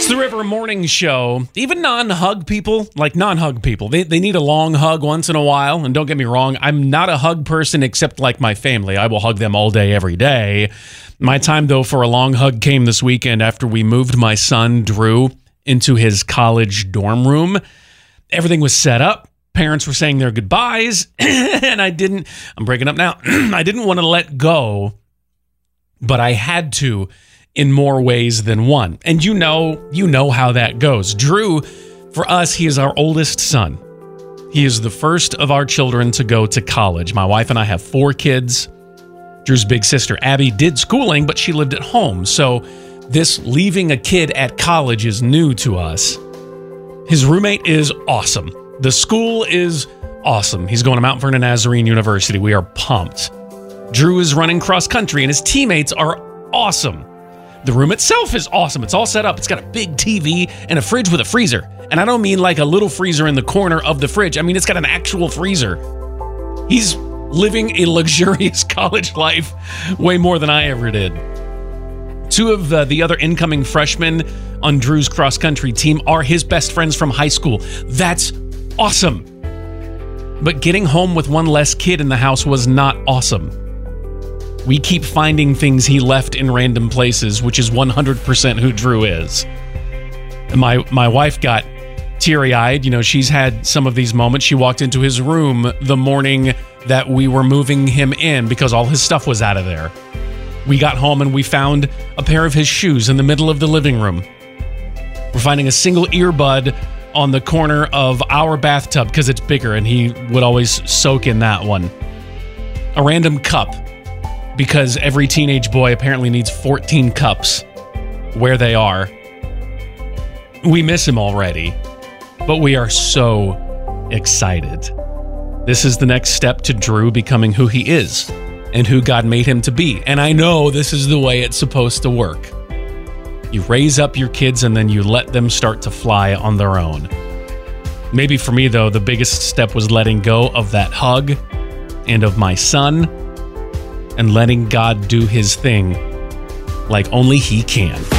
It's the River Morning Show. Even non-hug people, they need a long hug once in a while. And don't get me wrong, I'm not a hug person except like my family. I will hug them all day, every day. My time, though, for a long hug came this weekend after we moved my son, Drew, into his college dorm room. Everything was set up. Parents were saying their goodbyes. And I'm breaking up now. I didn't want to let go, but I had to in more ways than one. And you know how that goes. Drew, for us, he is our oldest son. He is the first of our children to go to college. My wife and I have 4 kids. Drew's big sister, Abby, did schooling, but she lived at home. So this leaving a kid at college is new to us. His roommate is awesome. The school is awesome. He's going to Mount Vernon Nazarene University. We are pumped. Drew is running cross country, and his teammates are awesome. The room itself is awesome. It's all set up. It's got a big TV and a fridge with a freezer. And I don't mean like a little freezer in the corner of the fridge. I mean, it's got an actual freezer. He's living a luxurious college life way more than I ever did. 2 of the other incoming freshmen on Drew's cross-country team are his best friends from high school. That's awesome. But getting home with one less kid in the house was not awesome. We keep finding things he left in random places, which is 100% who Drew is. And my wife got teary-eyed. You know, she's had some of these moments. She walked into his room the morning that we were moving him in because all his stuff was out of there. We got home and we found a pair of his shoes in the middle of the living room. We're finding a single earbud on the corner of our bathtub because it's bigger and he would always soak in that one. A random cup, because every teenage boy apparently needs 14 cups where they are. We miss him already, but we are so excited. This is the next step to Drew becoming who he is and who God made him to be. And I know this is the way it's supposed to work. You raise up your kids and then you let them start to fly on their own. Maybe for me, though, the biggest step was letting go of that hug and of my son and letting God do his thing like only he can.